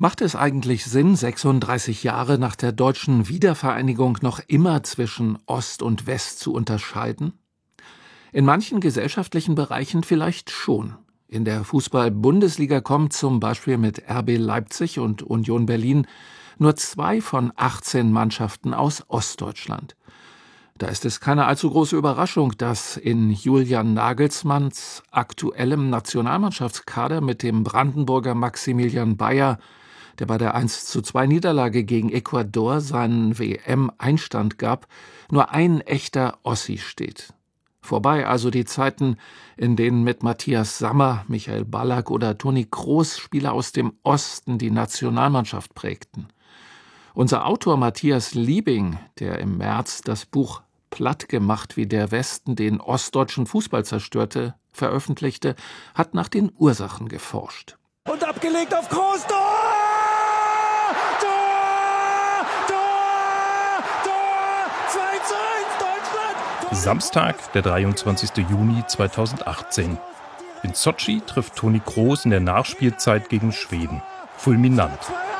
Macht es eigentlich Sinn, 36 Jahre nach der deutschen Wiedervereinigung noch immer zwischen Ost und West zu unterscheiden? In manchen gesellschaftlichen Bereichen vielleicht schon. In der Fußball-Bundesliga kommen zum Beispiel mit RB Leipzig und Union Berlin nur 2 von 18 Mannschaften aus Ostdeutschland. Da ist es keine allzu große Überraschung, dass in Julian Nagelsmanns aktuellem Nationalmannschaftskader mit dem Brandenburger Maximilian Bayer, der bei der 1:2 Niederlage gegen Ecuador seinen WM-Einstand gab, nur ein echter Ossi steht. Vorbei also die Zeiten, in denen mit Matthias Sammer, Michael Ballack oder Toni Kroos Spieler aus dem Osten die Nationalmannschaft prägten. Unser Autor Matthias Liebing, der im März das Buch Platt gemacht, wie der Westen den ostdeutschen Fußball zerstörte, veröffentlichte, hat nach den Ursachen geforscht. Und abgelegt auf Kroos, Tor! Tor! Tor! Tor! 2:1 Deutschland! Samstag, der 23. Juni 2018. In Sotschi trifft Toni Kroos in der Nachspielzeit gegen Schweden. Fulminant.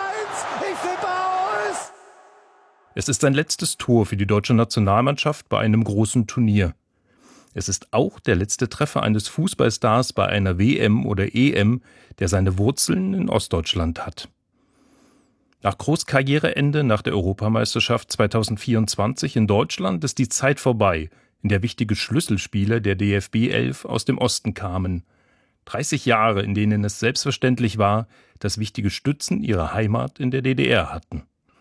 Es ist sein letztes Tor für die deutsche Nationalmannschaft bei einem großen Turnier. Es ist auch der letzte Treffer eines Fußballstars bei einer WM oder EM, der seine Wurzeln in Ostdeutschland hat. Nach Kroos' Karriereende nach der Europameisterschaft 2024 in Deutschland ist die Zeit vorbei, in der wichtige Schlüsselspieler der DFB 11 aus dem Osten kamen. 30 Jahre, in denen es selbstverständlich war, dass wichtige Stützen ihre Heimat in der DDR hatten.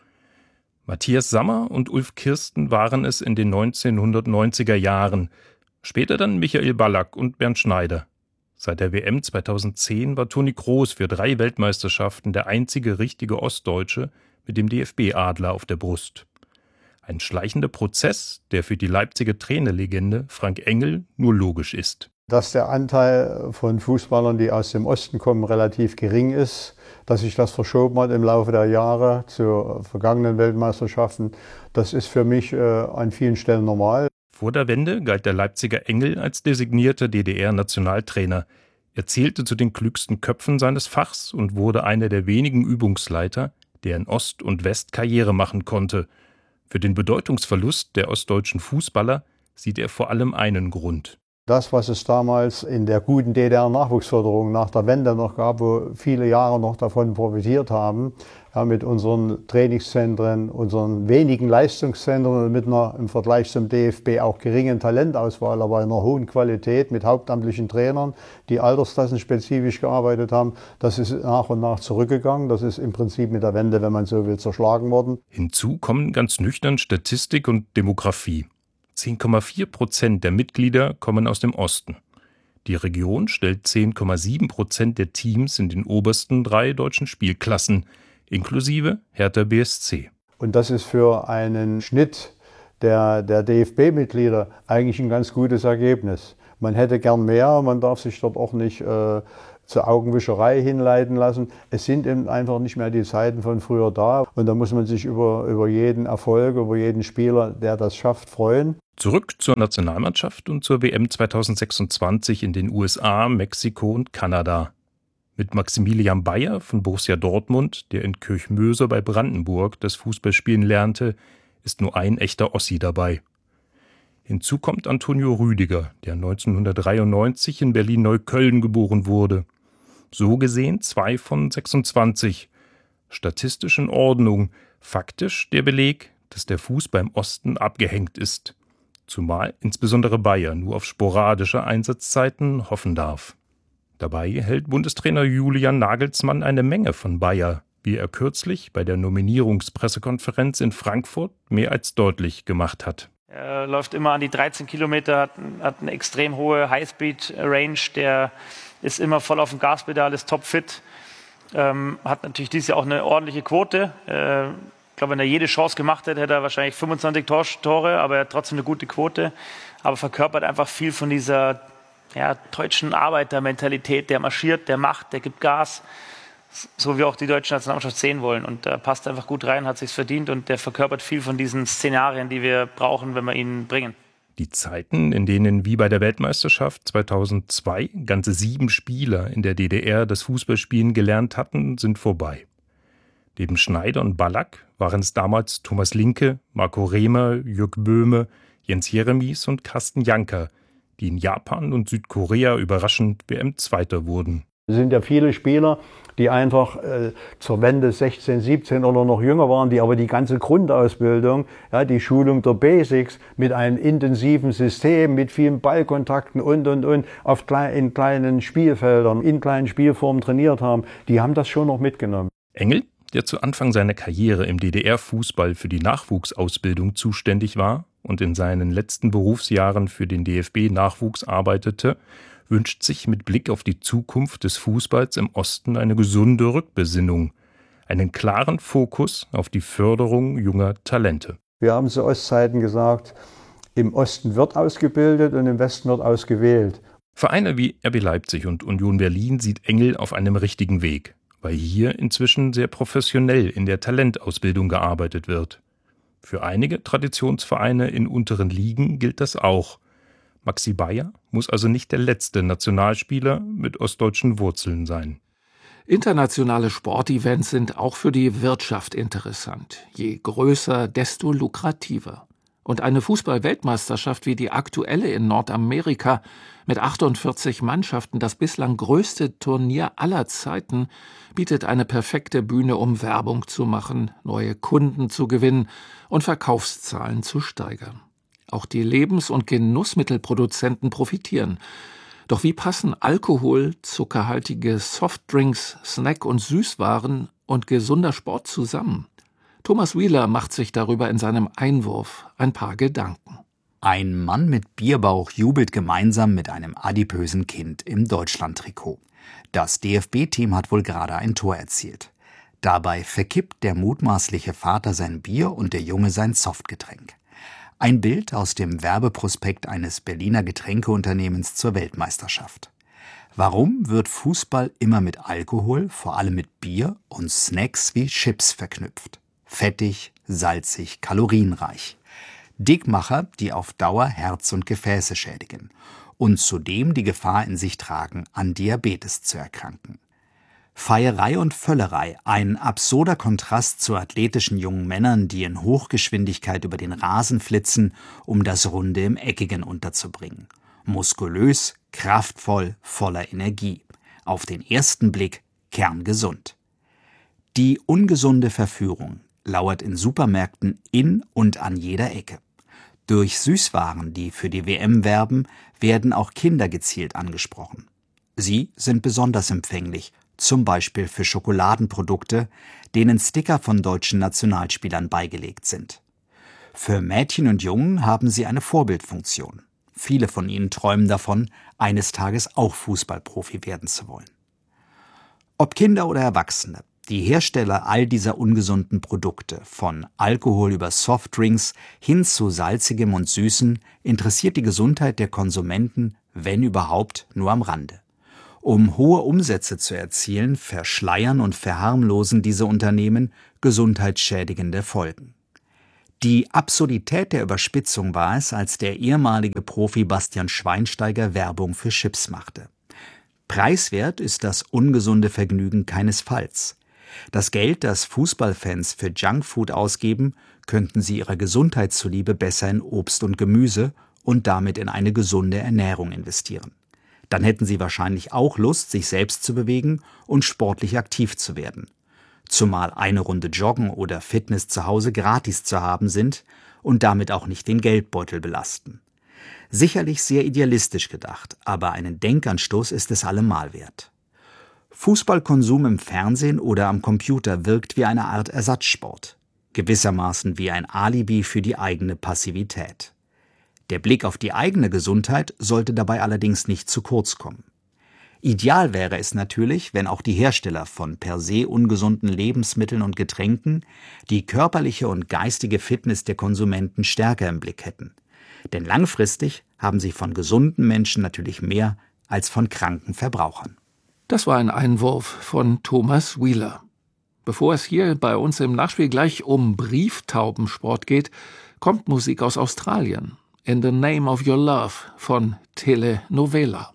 Matthias Sammer und Ulf Kirsten waren es in den 1990er Jahren, später dann Michael Ballack und Bernd Schneider. Seit der WM 2010 war Toni Kroos für 3 Weltmeisterschaften der einzige richtige Ostdeutsche mit dem DFB-Adler auf der Brust. Ein schleichender Prozess, der für die Leipziger Trainerlegende Frank Engel nur logisch ist. Dass der Anteil von Fußballern, die aus dem Osten kommen, relativ gering ist, dass sich das verschoben hat im Laufe der Jahre zu vergangenen Weltmeisterschaften, das ist für mich an vielen Stellen normal. Vor der Wende galt der Leipziger Engel als designierter DDR-Nationaltrainer. Er zählte zu den klügsten Köpfen seines Fachs und wurde einer der wenigen Übungsleiter, der in Ost und West Karriere machen konnte. Für den Bedeutungsverlust der ostdeutschen Fußballer sieht er vor allem einen Grund. Das, was es damals in der guten DDR-Nachwuchsförderung nach der Wende noch gab, wo viele Jahre noch davon profitiert haben, ja, mit unseren Trainingszentren, unseren wenigen Leistungszentren und mit einer im Vergleich zum DFB auch geringen Talentauswahl, aber einer hohen Qualität mit hauptamtlichen Trainern, die altersklassenspezifisch gearbeitet haben, das ist nach und nach zurückgegangen. Das ist im Prinzip mit der Wende, wenn man so will, zerschlagen worden. Hinzu kommen ganz nüchtern Statistik und Demografie. 10,4% der Mitglieder kommen aus dem Osten. Die Region stellt 10,7% der Teams in den obersten 3 deutschen Spielklassen, inklusive Hertha BSC. Und das ist für einen Schnitt der DFB-Mitglieder eigentlich ein ganz gutes Ergebnis. Man hätte gern mehr, man darf sich dort auch nicht zur Augenwischerei hinleiten lassen. Es sind eben einfach nicht mehr die Zeiten von früher da. Und da muss man sich über jeden Erfolg, über jeden Spieler, der das schafft, freuen. Zurück zur Nationalmannschaft und zur WM 2026 in den USA, Mexiko und Kanada. Mit Maximilian Bayer von Borussia Dortmund, der in Kirchmöser bei Brandenburg das Fußballspielen lernte, ist nur ein echter Ossi dabei. Hinzu kommt Antonio Rüdiger, der 1993 in Berlin-Neukölln geboren wurde. So gesehen 2 von 26. Statistisch in Ordnung, faktisch der Beleg, dass der Fußball im Osten abgehängt ist. Zumal insbesondere Bayer nur auf sporadische Einsatzzeiten hoffen darf. Dabei hält Bundestrainer Julian Nagelsmann eine Menge von Bayer, wie er kürzlich bei der Nominierungspressekonferenz in Frankfurt mehr als deutlich gemacht hat. Er läuft immer an die 13 Kilometer, hat eine extrem hohe Highspeed-Range, der ist immer voll auf dem Gaspedal, ist topfit, hat natürlich dieses Jahr auch eine ordentliche Quote. Ich glaube, wenn er jede Chance gemacht hätte, hätte er wahrscheinlich 25 Tore, aber er hat trotzdem eine gute Quote. Aber verkörpert einfach viel von dieser deutschen Arbeitermentalität, der marschiert, der macht, der gibt Gas, so wie auch die deutsche Nationalmannschaft sehen wollen. Und da passt einfach gut rein, hat sich's verdient und der verkörpert viel von diesen Szenarien, die wir brauchen, wenn wir ihn bringen. Die Zeiten, in denen wie bei der Weltmeisterschaft 2002 ganze 7 Spieler in der DDR das Fußballspielen gelernt hatten, sind vorbei. Neben Schneider und Ballack waren es damals Thomas Linke, Marco Rehmer, Jürg Böhme, Jens Jeremies und Carsten Janker, die in Japan und Südkorea überraschend WM-Zweiter wurden. Es sind ja viele Spieler, die einfach zur Wende 16, 17 oder noch jünger waren, die aber die ganze Grundausbildung, ja, die Schulung der Basics mit einem intensiven System, mit vielen Ballkontakten und in kleinen Spielfeldern, in kleinen Spielformen trainiert haben, die haben das schon noch mitgenommen. Engel, der zu Anfang seiner Karriere im DDR-Fußball für die Nachwuchsausbildung zuständig war und in seinen letzten Berufsjahren für den DFB-Nachwuchs arbeitete, wünscht sich mit Blick auf die Zukunft des Fußballs im Osten eine gesunde Rückbesinnung, einen klaren Fokus auf die Förderung junger Talente. Wir haben zu Ostzeiten gesagt, im Osten wird ausgebildet und im Westen wird ausgewählt. Vereine wie RB Leipzig und Union Berlin sieht Engel auf einem richtigen Weg, weil hier inzwischen sehr professionell in der Talentausbildung gearbeitet wird. Für einige Traditionsvereine in unteren Ligen gilt das auch. Maxi Bayer muss also nicht der letzte Nationalspieler mit ostdeutschen Wurzeln sein. Internationale Sportevents sind auch für die Wirtschaft interessant. Je größer, desto lukrativer. Und eine Fußball-Weltmeisterschaft wie die aktuelle in Nordamerika mit 48 Mannschaften, das bislang größte Turnier aller Zeiten, bietet eine perfekte Bühne, um Werbung zu machen, neue Kunden zu gewinnen und Verkaufszahlen zu steigern. Auch die Lebens- und Genussmittelproduzenten profitieren. Doch wie passen Alkohol, zuckerhaltige Softdrinks, Snack- und Süßwaren und gesunder Sport zusammen? Thomas Wieler macht sich darüber in seinem Einwurf ein paar Gedanken. Ein Mann mit Bierbauch jubelt gemeinsam mit einem adipösen Kind im Deutschlandtrikot. Das DFB-Team hat wohl gerade ein Tor erzielt. Dabei verkippt der mutmaßliche Vater sein Bier und der Junge sein Softgetränk. Ein Bild aus dem Werbeprospekt eines Berliner Getränkeunternehmens zur Weltmeisterschaft. Warum wird Fußball immer mit Alkohol, vor allem mit Bier und Snacks wie Chips verknüpft? Fettig, salzig, kalorienreich. Dickmacher, die auf Dauer Herz und Gefäße schädigen und zudem die Gefahr in sich tragen, an Diabetes zu erkranken. Feierei und Völlerei, ein absurder Kontrast zu athletischen jungen Männern, die in Hochgeschwindigkeit über den Rasen flitzen, um das Runde im Eckigen unterzubringen. Muskulös, kraftvoll, voller Energie. Auf den ersten Blick kerngesund. Die ungesunde Verführung lauert in Supermärkten in und an jeder Ecke. Durch Süßwaren, die für die WM werben, werden auch Kinder gezielt angesprochen. Sie sind besonders empfänglich, zum Beispiel für Schokoladenprodukte, denen Sticker von deutschen Nationalspielern beigelegt sind. Für Mädchen und Jungen haben sie eine Vorbildfunktion. Viele von ihnen träumen davon, eines Tages auch Fußballprofi werden zu wollen. Ob Kinder oder Erwachsene, die Hersteller all dieser ungesunden Produkte, von Alkohol über Softdrinks hin zu salzigem und süßen, interessiert die Gesundheit der Konsumenten, wenn überhaupt, nur am Rande. Um hohe Umsätze zu erzielen, verschleiern und verharmlosen diese Unternehmen gesundheitsschädigende Folgen. Die Absurdität der Überspitzung war es, als der ehemalige Profi Bastian Schweinsteiger Werbung für Chips machte. Preiswert ist das ungesunde Vergnügen keinesfalls. Das Geld, das Fußballfans für Junkfood ausgeben, könnten sie ihrer Gesundheit zuliebe besser in Obst und Gemüse und damit in eine gesunde Ernährung investieren. Dann hätten sie wahrscheinlich auch Lust, sich selbst zu bewegen und sportlich aktiv zu werden. Zumal eine Runde Joggen oder Fitness zu Hause gratis zu haben sind und damit auch nicht den Geldbeutel belasten. Sicherlich sehr idealistisch gedacht, aber einen Denkanstoß ist es allemal wert. Fußballkonsum im Fernsehen oder am Computer wirkt wie eine Art Ersatzsport, gewissermaßen wie ein Alibi für die eigene Passivität. Der Blick auf die eigene Gesundheit sollte dabei allerdings nicht zu kurz kommen. Ideal wäre es natürlich, wenn auch die Hersteller von per se ungesunden Lebensmitteln und Getränken die körperliche und geistige Fitness der Konsumenten stärker im Blick hätten. Denn langfristig haben sie von gesunden Menschen natürlich mehr als von kranken Verbrauchern. Das war ein Einwurf von Thomas Wieler. Bevor es hier bei uns im Nachspiel gleich um Brieftaubensport geht, kommt Musik aus Australien. In the Name of Your Love von Telenovela.